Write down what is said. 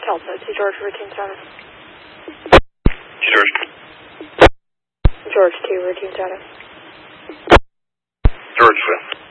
Delta to George Routine 7. George. George 2, Routine 7. George 2.